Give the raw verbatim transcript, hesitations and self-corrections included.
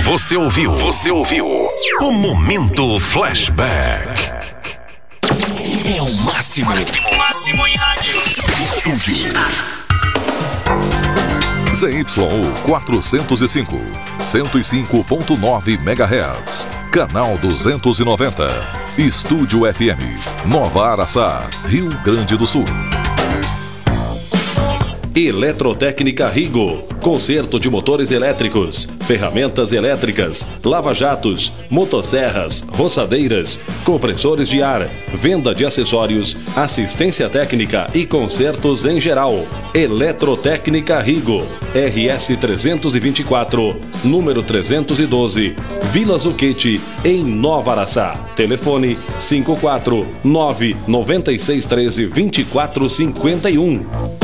Você ouviu, você ouviu o Momento Flashback. É o máximo. O máximo em rádio. Estúdio. Z Y U quatrocentos e cinco, cento e cinco ponto nove megahertz. Canal duzentos e noventa. Estúdio F M. Nova Araçá, Rio Grande do Sul. Eletrotécnica Rigo. Conserto de motores elétricos, ferramentas elétricas, lava-jatos, motosserras, roçadeiras, compressores de ar, venda de acessórios, assistência técnica e consertos em geral. Eletrotécnica Rigo. R S trezentos e vinte e quatro, número trezentos e doze, Vila Zucchete, em Nova Araçá. Telefone cinco quatro nove nove seis um três dois quatro cinco um.